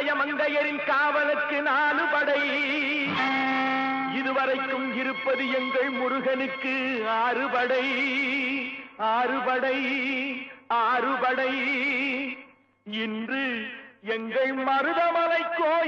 கருவளைய மங்கையரின் காவலுக்கு 4 படை, இதுவரைக்கும் இருப்பது எங்கள் முருகனுக்கு 6 படை. 6 படை, 6 படை. இன்று எங்கள் மருதமலை கோயில்